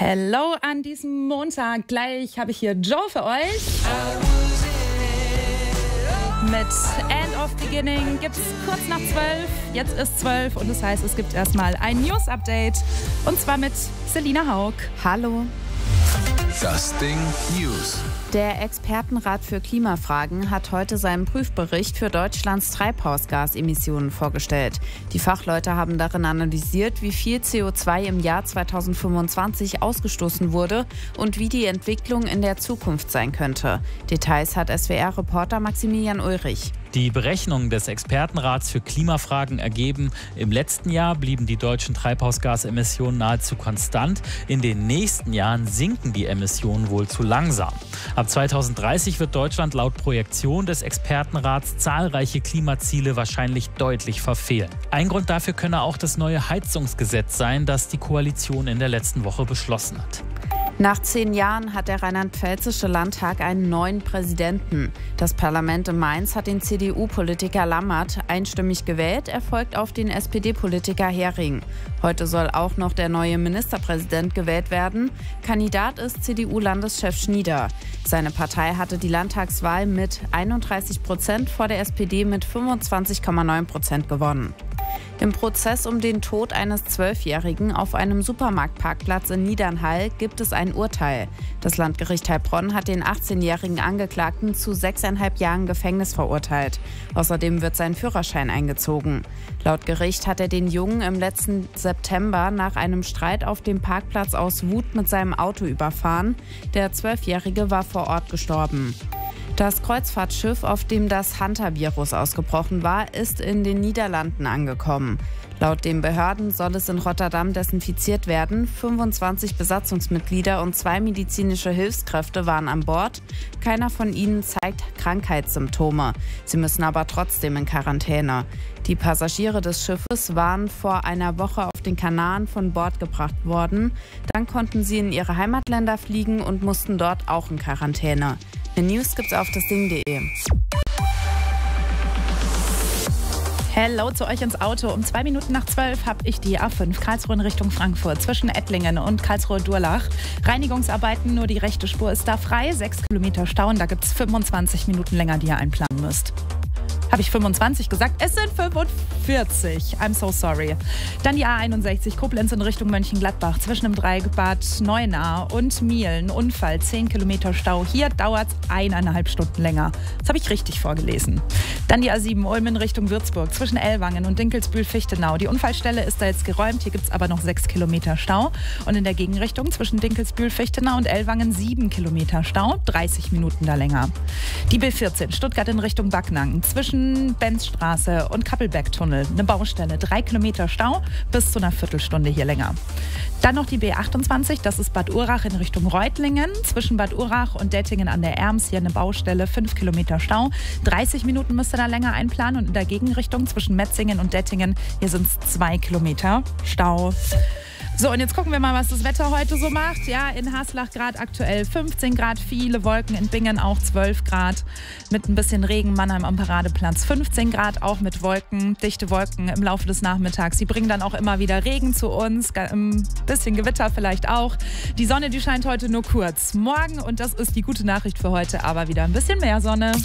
Hello an diesem Montag. Gleich habe ich hier Joe für euch. Mit End of Beginning gibt es kurz nach 12. Jetzt ist 12 und das heißt, es gibt erstmal ein News-Update. Und zwar mit Selina Haug. Hallo. Das Ding News. Der Expertenrat für Klimafragen hat heute seinen Prüfbericht für Deutschlands Treibhausgasemissionen vorgestellt. Die Fachleute haben darin analysiert, wie viel CO2 im Jahr 2025 ausgestoßen wurde und wie die Entwicklung in der Zukunft sein könnte. Details hat SWR-Reporter Maximilian Ulrich. Die Berechnungen des Expertenrats für Klimafragen ergeben, im letzten Jahr blieben die deutschen Treibhausgasemissionen nahezu konstant. In den nächsten Jahren sinken die Emissionen wohl zu langsam. Ab 2030 wird Deutschland laut Projektion des Expertenrats zahlreiche Klimaziele wahrscheinlich deutlich verfehlen. Ein Grund dafür könne auch das neue Heizungsgesetz sein, das die Koalition in der letzten Woche beschlossen hat. Nach 10 Jahren hat der rheinland-pfälzische Landtag einen neuen Präsidenten. Das Parlament in Mainz hat den CDU-Politiker Lammert einstimmig gewählt. Er folgt auf den SPD-Politiker Hering. Heute soll auch noch der neue Ministerpräsident gewählt werden. Kandidat ist CDU-Landeschef Schnieder. Seine Partei hatte die Landtagswahl mit 31% vor der SPD mit 25,9% gewonnen. Im Prozess um den Tod eines 12-Jährigen auf einem Supermarktparkplatz in Niedernhall gibt es ein Urteil. Das Landgericht Heilbronn hat den 18-jährigen Angeklagten zu 6,5 Jahren Gefängnis verurteilt. Außerdem wird sein Führerschein eingezogen. Laut Gericht hat er den Jungen im letzten September nach einem Streit auf dem Parkplatz aus Wut mit seinem Auto überfahren. Der 12-Jährige war vor Ort gestorben. Das Kreuzfahrtschiff, auf dem das Hantavirus ausgebrochen war, ist in den Niederlanden angekommen. Laut den Behörden soll es in Rotterdam desinfiziert werden. 25 Besatzungsmitglieder und 2 medizinische Hilfskräfte waren an Bord. Keiner von ihnen zeigt Krankheitssymptome. Sie müssen aber trotzdem in Quarantäne. Die Passagiere des Schiffes waren vor einer Woche auf den Kanaren von Bord gebracht worden. Dann konnten sie in ihre Heimatländer fliegen und mussten dort auch in Quarantäne. Mehr News gibt's auf dasding.de. Hello zu euch ins Auto. Um 2 Minuten nach 12 habe ich die A5 Karlsruhe in Richtung Frankfurt zwischen Ettlingen und Karlsruhe-Durlach. Reinigungsarbeiten, nur die rechte Spur ist da frei. 6 Kilometer Stau und da gibt es 25 Minuten länger, die ihr einplanen müsst. Habe ich 25 gesagt? Es sind 45. I'm so sorry. Dann die A61 Koblenz in Richtung Mönchengladbach zwischen dem Dreieckbad Neuenahr und Mielen. Unfall, 10 Kilometer Stau. Hier dauert es 1,5 Stunden länger. Das habe ich richtig vorgelesen. Dann die A7 Ulm in Richtung Würzburg zwischen Ellwangen und Dinkelsbühl-Fichtenau. Die Unfallstelle ist da jetzt geräumt. Hier gibt es aber noch 6 Kilometer Stau. Und in der Gegenrichtung zwischen Dinkelsbühl-Fichtenau und Ellwangen 7 Kilometer Stau. 30 Minuten da länger. Die B14 Stuttgart in Richtung Backnang zwischen Benzstraße und Kappelbergtunnel. Eine Baustelle, 3 Kilometer Stau, bis zu einer Viertelstunde hier länger. Dann noch die B28, das ist Bad Urach in Richtung Reutlingen. Zwischen Bad Urach und Dettingen an der Erms hier eine Baustelle, 5 Kilometer Stau. 30 Minuten müsst ihr da länger einplanen und in der Gegenrichtung zwischen Metzingen und Dettingen, hier sind es 2 Kilometer Stau. So, und jetzt gucken wir mal, was das Wetter heute so macht. Ja, in Haslach gerade aktuell 15 Grad, viele Wolken, in Bingen auch 12 Grad. Mit ein bisschen Regen, Mannheim am Paradeplatz 15 Grad, auch mit Wolken, dichte Wolken im Laufe des Nachmittags. Die bringen dann auch immer wieder Regen zu uns, ein bisschen Gewitter vielleicht auch. Die Sonne, die scheint heute nur kurz. Morgen, und das ist die gute Nachricht für heute, aber wieder ein bisschen mehr Sonne.